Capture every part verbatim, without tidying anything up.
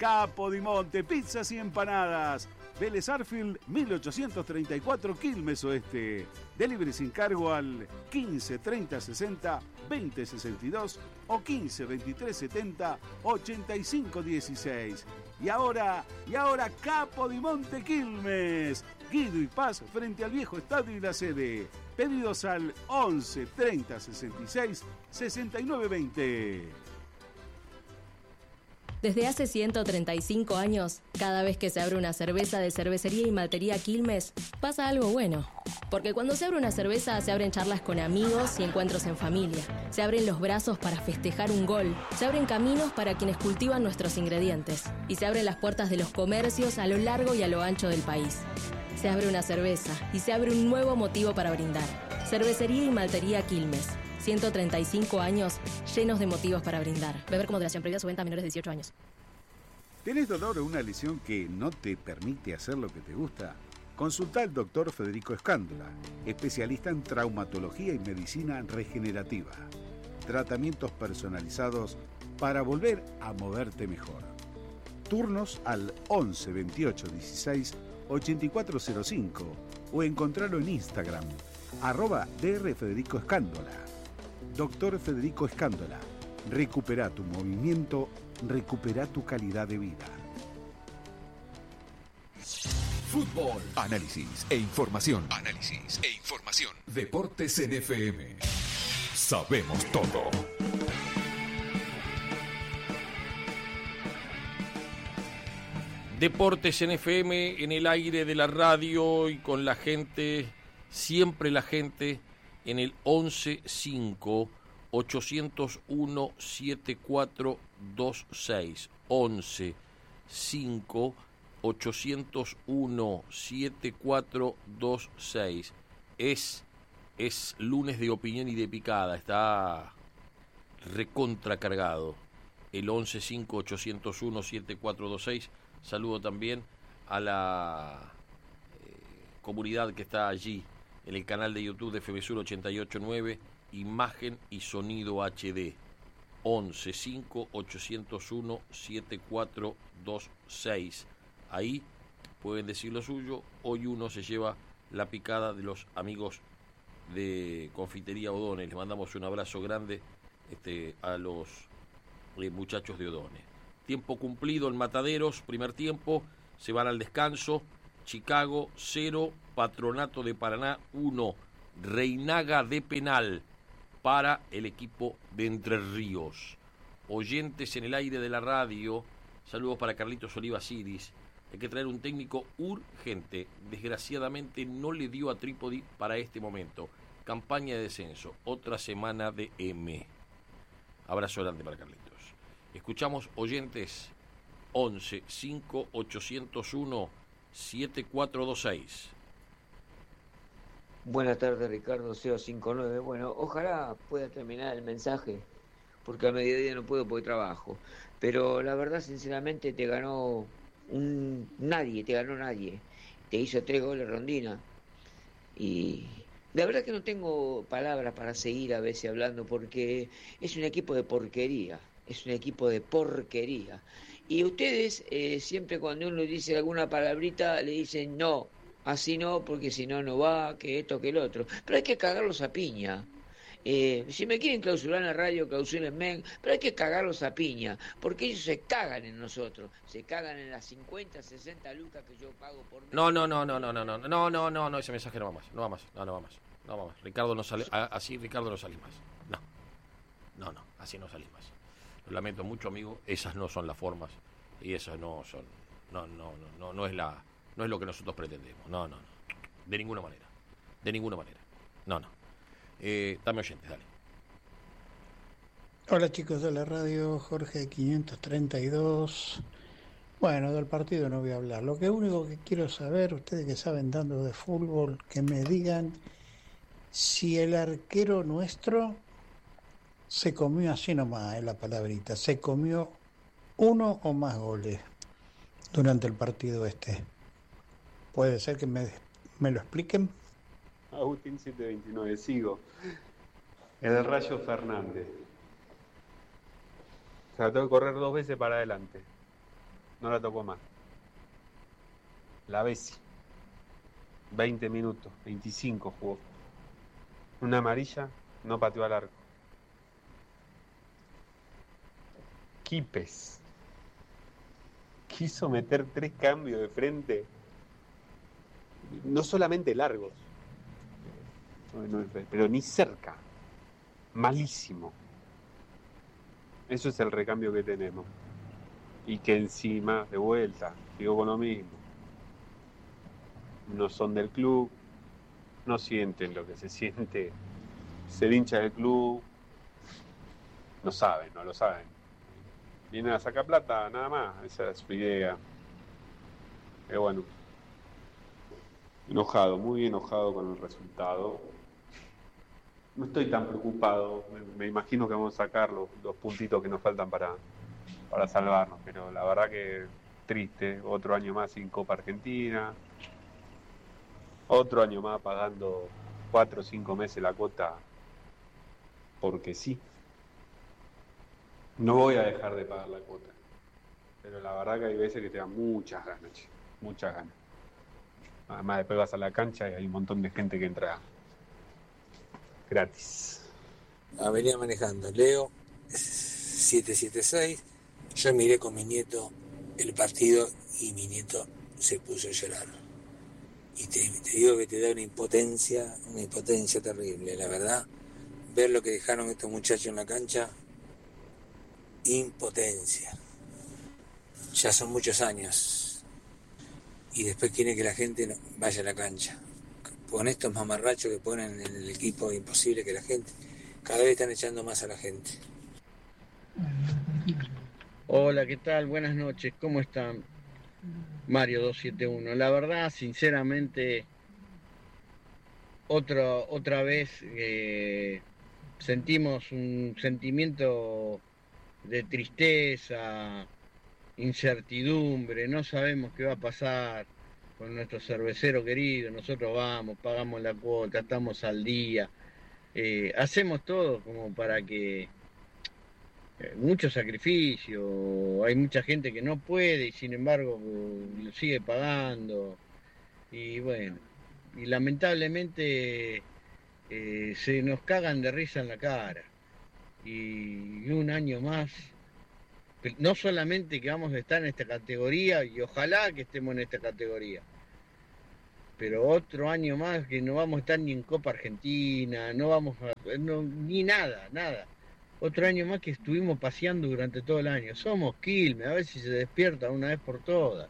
Capo di Monte, pizzas y empanadas. Vélez Arfield, mil ochocientos treinta y cuatro, Quilmes Oeste. Delivery sin cargo al quince treinta sesenta veinte sesenta y dos o quince veintitrés setenta ochenta y cinco dieciséis. Y ahora, y ahora Capo di Monte Quilmes. Guido y Paz frente al viejo estadio y la sede. Pedidos al once treinta sesenta y seis sesenta y nueve veinte. Desde hace ciento treinta y cinco años, cada vez que se abre una cerveza de Cervecería y Maltería Quilmes, pasa algo bueno. Porque cuando se abre una cerveza, se abren charlas con amigos y encuentros en familia. Se abren los brazos para festejar un gol. Se abren caminos para quienes cultivan nuestros ingredientes. Y se abren las puertas de los comercios a lo largo y a lo ancho del país. Se abre una cerveza y se abre un nuevo motivo para brindar. Cervecería y Maltería Quilmes. ciento treinta y cinco años llenos de motivos para brindar. Beber con moderación, prohibida su venta a menores de dieciocho años. ¿Tenés dolor o una lesión que no te permite hacer lo que te gusta? Consulta al doctor Federico Escándola, especialista en traumatología y medicina regenerativa. Tratamientos personalizados para volver a moverte mejor. Turnos al once veintiocho dieciséis ochenta y cuatro cero cinco o encontrarlo en Instagram, arroba Dr. Federico Escándola. Doctor Federico Escándola, recupera tu movimiento, recupera tu calidad de vida. Fútbol, análisis e información. Análisis e información. Deportes en F M. Sabemos todo. Deportes en F M, en el aire de la radio y con la gente, siempre la gente, en el once cinco ochocientos uno setenta y cuatro veintiséis. once cinco ochocientos uno setenta y cuatro veintiséis. Es, es lunes de opinión y de picada, está recontracargado. El once cinco ochocientos uno setenta y cuatro veintiséis. Saludo también a la eh, comunidad que está allí en el canal de YouTube de F B Sur ochenta y ocho nueve, imagen y sonido H D. once cinco ochocientos uno setenta y cuatro veintiséis. Ahí pueden decir lo suyo. Hoy uno se lleva la picada de los amigos de Confitería O'Donnell. Les mandamos un abrazo grande este, a los eh, muchachos de O'Donnell. Tiempo cumplido en Mataderos, primer tiempo, se van al descanso. Chicago cero, Patronato de Paraná uno, Reinaga de penal para el equipo de Entre Ríos. Oyentes en el aire de la radio, saludos para Carlitos Oliva Ciris. Hay que traer un técnico urgente, desgraciadamente no le dio a Trípodi para este momento. Campaña de descenso, otra semana de M. Abrazo grande para Carlitos. Escuchamos oyentes once cinco ochocientos uno setenta y cuatro veintiséis. Buenas tardes, Ricardo, cero cincuenta y nueve. Bueno, ojalá pueda terminar el mensaje, porque a mediodía no puedo porque trabajo. Pero la verdad, sinceramente, te ganó un nadie, te ganó nadie. Te hizo tres goles Rondina. Y la verdad que no tengo palabras para seguir a veces hablando, porque es un equipo de porquería. Es un equipo de porquería. Y ustedes, eh, siempre cuando uno dice alguna palabrita, le dicen no, así no, porque si no, no va, que esto, que el otro. Pero hay que cagarlos a piña. Eh, si me quieren clausurar en la radio, clausúrenme, pero hay que cagarlos a piña, porque ellos se cagan en nosotros, se cagan en las cincuenta, sesenta lucas que yo pago por mes. No, no, no, no, no, no, no, no, no, no, no, ese mensaje no va más, no va más, no, no va más, no va más. Ricardo no sale, así Ricardo no salís más. No, no, no, así no salís más. Lo lamento mucho, amigo, esas no son las formas y esas no son, no, no, no, no, no es la, no es lo que nosotros pretendemos, no, no, no, de ninguna manera, de ninguna manera, no, no. Eh, dame oyentes, dale. Hola chicos de la radio, Jorge quinientos treinta y dos. Bueno, del partido no voy a hablar. Lo que único que quiero saber, ustedes que saben tanto de fútbol, que me digan si el arquero nuestro se comió así nomás, es la palabrita, se comió uno o más goles durante el partido este. ¿Puede ser que me, me lo expliquen? Agustín setecientos veintinueve, sigo. El Rayo Fernández. O sea, tengo que correr dos veces para adelante. no la tocó más. La Bessi, veinte minutos, veinticinco jugó. Una amarilla, no pateó al arco. Quipes quiso meter tres cambios de frente, no solamente largos, pero ni cerca. Malísimo. Eso es el recambio que tenemos. Y que encima, de vuelta, sigo con lo mismo. No son del club, no sienten lo que se siente ser hincha del club, no saben, no lo saben. Vienen a sacar plata, nada más, esa es su idea. Pero bueno, enojado, muy enojado con el resultado. No estoy tan preocupado, me, me imagino que vamos a sacar los, los puntitos que nos faltan para, para salvarnos, pero la verdad que triste, otro año más sin Copa Argentina, otro año más pagando cuatro o cinco meses la cuota, porque sí. No voy a dejar de pagar la cuota, pero la verdad que hay veces que te dan muchas ganas, che, muchas ganas. Además después vas a la cancha y hay un montón de gente que entra gratis. Ah, venía manejando, Leo, siete siete seis, yo miré con mi nieto el partido y mi nieto se puso a llorar. Y te, te digo que te da una impotencia, una impotencia terrible, la verdad. Ver lo que dejaron estos muchachos en la cancha, impotencia. Ya son muchos años. Y después quieren que la gente no vaya a la cancha. Con estos mamarrachos que ponen en el equipo, imposible que la gente, cada vez están echando más a la gente. Hola, ¿qué tal? Buenas noches, ¿cómo están? Mario dos siete uno. La verdad, sinceramente, otra, otra vez eh, sentimos un sentimiento de tristeza, incertidumbre, no sabemos qué va a pasar con nuestro cervecero querido. Nosotros vamos, pagamos la cuota, estamos al día, eh, hacemos todo como para que eh, mucho sacrificio, hay mucha gente que no puede y sin embargo lo sigue pagando, y bueno, y lamentablemente eh, se nos cagan de risa en la cara, y un año más, no solamente que vamos a estar en esta categoría, y ojalá que estemos en esta categoría, pero otro año más que no vamos a estar ni en Copa Argentina, no vamos a, no, ni nada, nada. Otro año más que estuvimos paseando durante todo el año. Somos Quilmes, a ver si se despierta una vez por todas.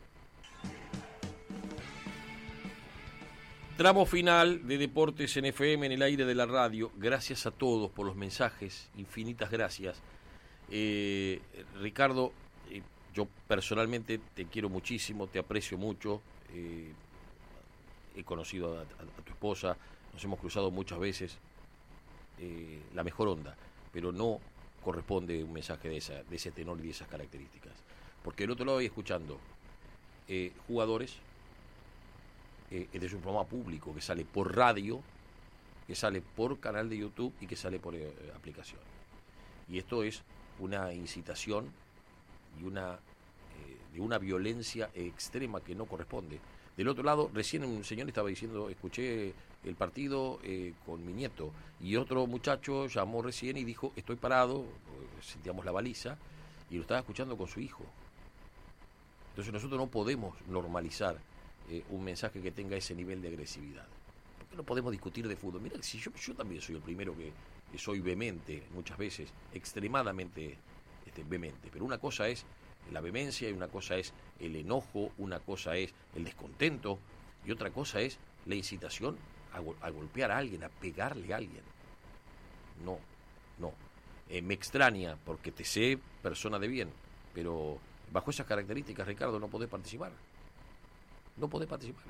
Tramo final de Deportes en F M en el aire de la radio. Gracias a todos por los mensajes, infinitas gracias. Eh, Ricardo, eh, yo personalmente te quiero muchísimo, te aprecio mucho. Eh, he conocido a, a, a tu esposa, nos hemos cruzado muchas veces. Eh, la mejor onda, pero no corresponde un mensaje de, esa, de ese tenor y de esas características. Porque del otro lado voy escuchando eh, jugadores, eh, este es un programa público que sale por radio, que sale por canal de YouTube y que sale por eh, aplicación. Y esto es una incitación y una eh, de una violencia extrema que no corresponde. Del otro lado, recién un señor estaba diciendo, escuché el partido eh, con mi nieto, y otro muchacho llamó recién y dijo, estoy parado, sentíamos la baliza, y lo estaba escuchando con su hijo. Entonces nosotros no podemos normalizar eh, un mensaje que tenga ese nivel de agresividad. ¿Por qué no podemos discutir de fútbol? Mira, si yo, yo también soy el primero que, que soy vehemente, muchas veces, extremadamente este, vehemente, pero una cosa es la vehemencia y una cosa es el enojo, una cosa es el descontento y otra cosa es la incitación a, go- a golpear a alguien, a pegarle a alguien. No, no. Eh, me extraña porque te sé persona de bien, pero bajo esas características, Ricardo, no podés participar. No podés participar.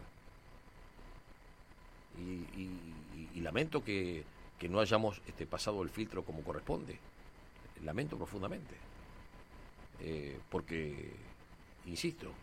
Y, y, y, y lamento que, que no hayamos este, pasado el filtro como corresponde. Lamento profundamente. Eh, porque, insisto, eh,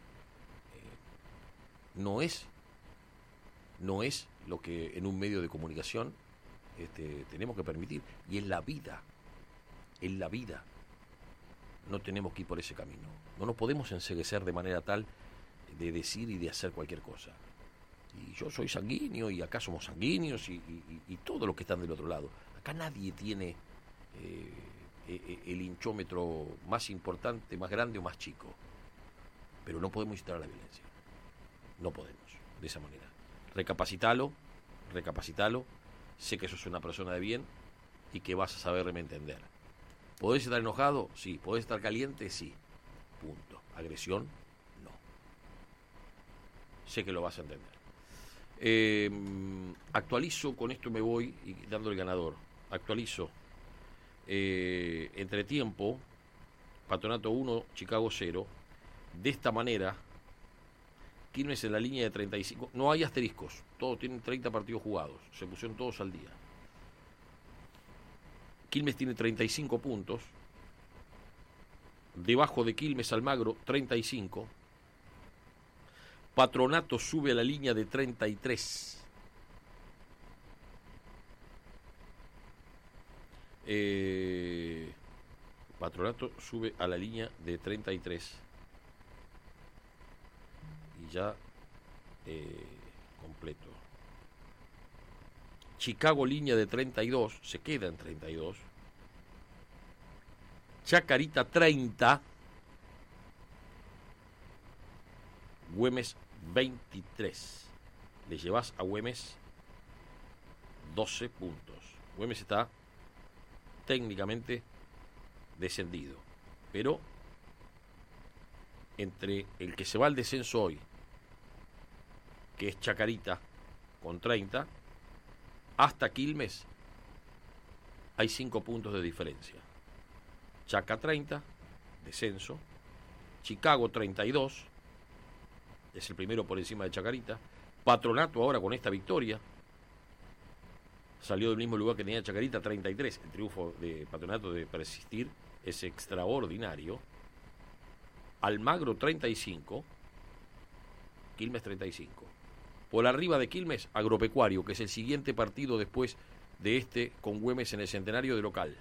no es no es lo que en un medio de comunicación este, tenemos que permitir, y en la vida en la vida no tenemos que ir por ese camino. No nos podemos enceguecer de manera tal de decir y de hacer cualquier cosa. Y yo soy sanguíneo y acá somos sanguíneos y, y, y todos los que están del otro lado. Acá nadie tiene eh, el hinchómetro más importante, más grande o más chico. Pero no podemos incitar a la violencia. No podemos, de esa manera. Recapacitalo, recapacitalo. Sé que sos una persona de bien y que vas a saberme entender. ¿Podés estar enojado? Sí. ¿Podés estar caliente? Sí. Punto. Agresión, no. Sé que lo vas a entender. Eh, actualizo, con esto me voy y dando el ganador. Actualizo. Eh, entretiempo, Patronato uno, Chicago cero. De esta manera, Quilmes en la línea de treinta y cinco. No hay asteriscos. Todos tienen treinta partidos jugados. Se pusieron todos al día. Quilmes tiene treinta y cinco puntos. Debajo de Quilmes, Almagro, treinta y cinco. Patronato sube a la línea de treinta y tres. Eh, Patronato sube a la línea de treinta y tres. Y ya eh, completo. Chicago línea de treinta y dos, se queda en treinta y dos. Chacarita treinta. Güemes veintitrés. Le llevas a Güemes doce puntos. Güemes está técnicamente descendido, pero entre el que se va al descenso hoy, que es Chacarita con treinta, hasta Quilmes hay cinco puntos de diferencia. Chaca treinta, descenso. Chicago treinta y dos, es el primero por encima de Chacarita. Patronato ahora con esta victoria salió del mismo lugar que tenía Chacarita, treinta y tres. El triunfo de Patronato de persistir es extraordinario. Almagro treinta y cinco, Quilmes treinta y cinco. Por arriba de Quilmes, Agropecuario, que es el siguiente partido después de este con Güemes en el Centenario de local.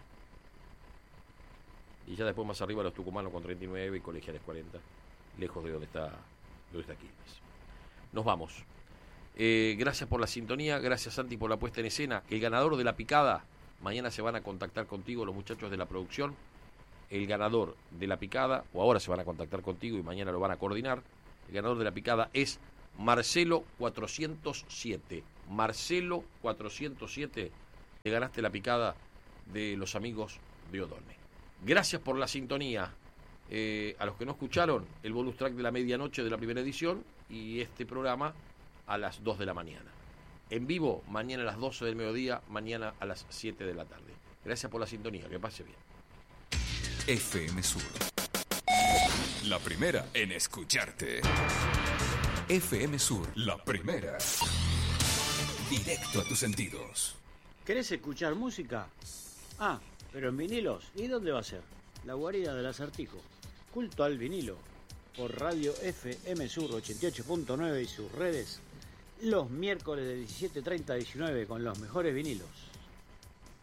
Y ya después más arriba los tucumanos con treinta y nueve y Colegiales cuarenta, lejos de donde está, donde está Quilmes. Nos vamos. Eh, gracias por la sintonía, gracias Santi por la puesta en escena. El ganador de la picada, mañana se van a contactar contigo los muchachos de la producción. El ganador de la picada, o ahora se van a contactar contigo y mañana lo van a coordinar. El ganador de la picada es Marcelo cuatrocientos siete. Marcelo cuatrocientos siete, te ganaste la picada de los amigos de Odone. Gracias por la sintonía. Eh, a los que no escucharon, el bonus track de la medianoche de la primera edición y este programa a las dos de la mañana. En vivo, mañana a las doce del mediodía, mañana a las siete de la tarde. Gracias por la sintonía, que pase bien. F M Sur. La primera en escucharte. F M Sur, la primera. Directo a tus sentidos. ¿Querés escuchar música? Ah, pero en vinilos. ¿Y dónde va a ser? La guarida del Acertijo. Culto al vinilo. Por Radio F M Sur ochenta y ocho punto nueve y sus redes. Los miércoles de diecisiete treinta a diecinueve con los mejores vinilos.